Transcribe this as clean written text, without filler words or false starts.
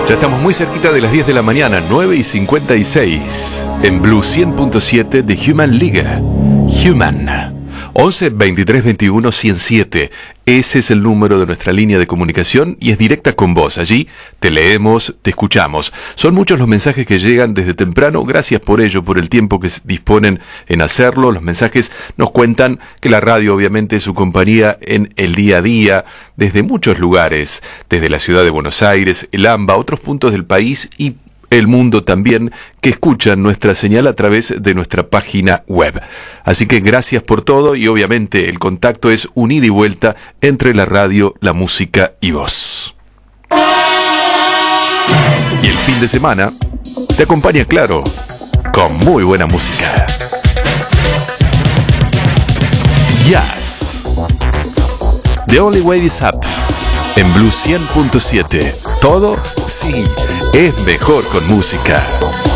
Ya estamos muy cerquita de las 10 de la mañana, 9:56, en Blue 100.7 de Human League. Human. 11 23 21 107. Ese es el número de nuestra línea de comunicación y es directa con vos. Allí te leemos, te escuchamos. Son muchos los mensajes que llegan desde temprano. Gracias por ello, por el tiempo que disponen en hacerlo. Los mensajes nos cuentan que la radio obviamente es su compañía en el día a día, desde muchos lugares, desde la ciudad de Buenos Aires, el AMBA, otros puntos del país y el mundo también, que escuchan nuestra señal a través de nuestra página web. Así que gracias por todo y obviamente el contacto es un ida y vuelta entre la radio, la música y vos. Y el fin de semana te acompaña, claro, con muy buena música. Jazz. The Only Way Is Up en Blue 100.7. Todo, sí, es mejor con música.